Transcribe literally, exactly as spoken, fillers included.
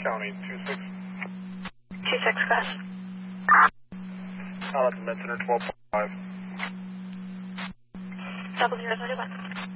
County two six. two six, cross. I'll have the med center twelve point five. Double zero, zero, one.